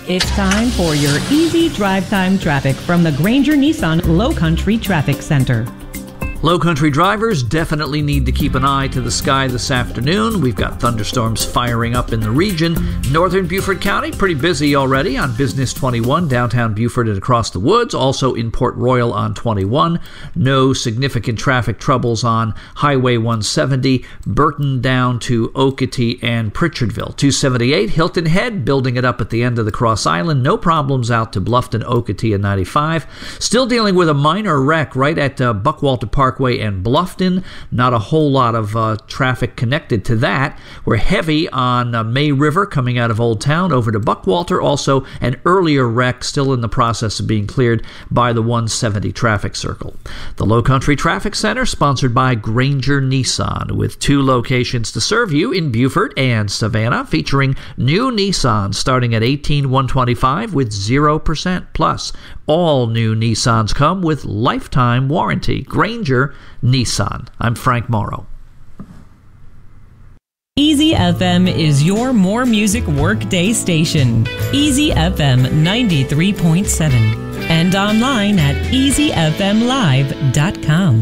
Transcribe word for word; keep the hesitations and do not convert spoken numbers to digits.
It's time for your easy drive time traffic from the Granger Nissan Low Country Traffic Center. Low country drivers definitely need to keep an eye to the sky this afternoon. We've got thunderstorms firing up in the region. Northern Beaufort County, pretty busy already on Business twenty-one, downtown Beaufort and across the woods. Also in Port Royal on twenty-one. No significant traffic troubles on Highway one seventy, Burton down to Okatee and Pritchardville. two seventy-eight, Hilton Head, building it up at the end of the Cross Island. No problems out to Bluffton, Okatee, and ninety-five. Still dealing with a minor wreck right at uh, Buckwalter Park and Bluffton. Not a whole lot of uh, traffic connected to that. We're heavy on uh, May River coming out of Old Town over to Buckwalter. Also an earlier wreck still in the process of being cleared by the one seventy traffic circle. The Low Country Traffic Center sponsored by Granger Nissan with two locations to serve you in Beaufort and Savannah, featuring new Nissans starting at eighteen thousand one hundred twenty-five dollars with zero percent plus. All new Nissans come with lifetime warranty. Granger Nissan. I'm Frank Morrow. Easy F M is your more music workday station. Easy F M ninety-three point seven and online at easy f m live dot com.